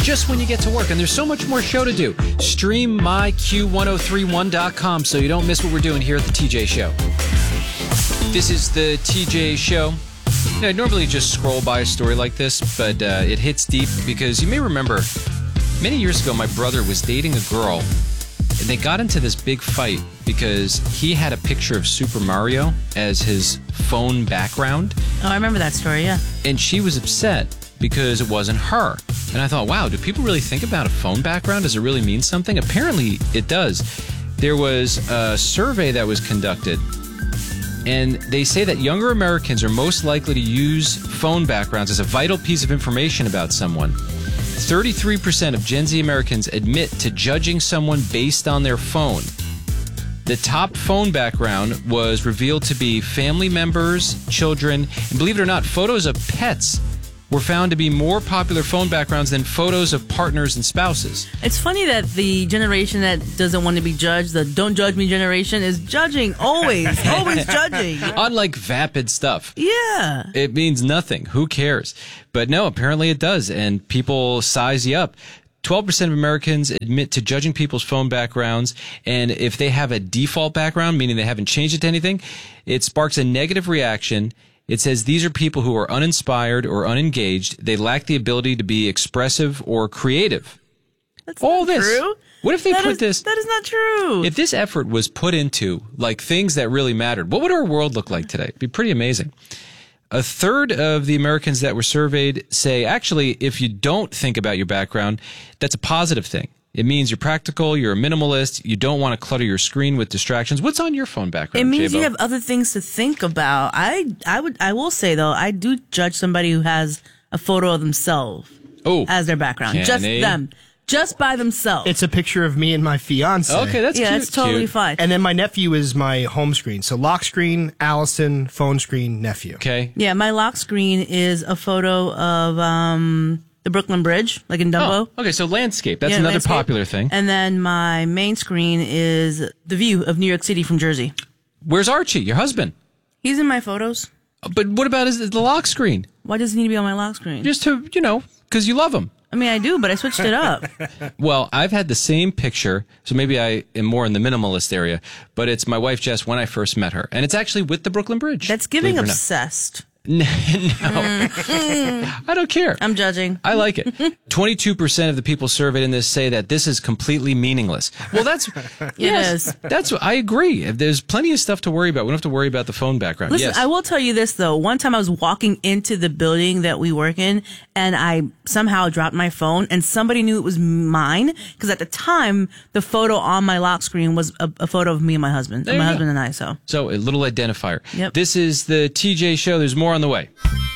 just when you get to work. And there's so much more show to do. Stream myQ1031.com so you don't miss what we're doing here at the TJ Show. This is the TJ Show. I normally just scroll by a story like this, but it hits deep because you may remember many years ago my brother was dating a girl, and they got into this big fight because he had a picture of Super Mario as his phone background. Oh, I remember that story, yeah. And she was upset because it wasn't her. And I thought, wow, do people really think about a phone background? Does it really mean something? Apparently it does. There was a survey that was conducted, and they say that younger Americans are most likely to use phone backgrounds as a vital piece of information about someone. 33% of Gen Z Americans admit to judging someone based on their phone. The top phone background was revealed to be family members, children, and believe it or not, photos of pets were found to be more popular phone backgrounds than photos of partners and spouses. It's funny that the generation that doesn't want to be judged, the don't judge me generation, is judging always judging. Unlike vapid stuff. Yeah. It means nothing. Who cares? But no, apparently it does, and people size you up. 12% of Americans admit to judging people's phone backgrounds, and if they have a default background, meaning they haven't changed it to anything, it sparks a negative reaction. It says these are people who are uninspired or unengaged. They lack the ability to be expressive or creative. That's All not this. true. What if they put this? That is not true. If this effort was put into like things that really mattered, what would our world look like today? It'd be pretty amazing. A third of the Americans that were surveyed say, actually, if you don't think about your background, that's a positive thing. It means you're practical, you're a minimalist, you don't want to clutter your screen with distractions. What's on your phone background, It means J-Bo? you have other things to think about. I will say though, I do judge somebody who has a photo of themselves as their background. Just them. Just by themselves. It's a picture of me and my fiance. Okay, that's cute. It's totally Cute. fine. And then my nephew is my home screen. So lock screen, Allison, phone screen, nephew. Okay. Yeah, my lock screen is a photo of the Brooklyn Bridge, like in Dumbo. Oh, okay, so landscape. That's another landscape. popular thing. And then my main screen is the view of New York City from Jersey. Where's Archie, your husband? He's in my photos. But what about the lock screen? Why does he need to be on my lock screen? Just to, because you love him. I mean, I do, but I switched it up. Well, I've had the same picture, so maybe I am more in the minimalist area, but it's my wife, Jess, when I first met her. And it's actually with the Brooklyn Bridge. That's giving believe it or not. obsessed. No. I don't care. I'm judging. I like it. 22% of the people surveyed in this say that this is completely meaningless. Well, that's is. That's I agree. There's plenty of stuff to worry about. We don't have to worry about the phone background. Listen, yes. I will tell you this, though. One time I was walking into the building that we work in, and I somehow dropped my phone, and somebody knew it was mine, because at the time, the photo on my lock screen was a photo of me and my husband. There you My go. husband and I, so. So a little identifier. Yep. This is the TJ Show. There's more on the way.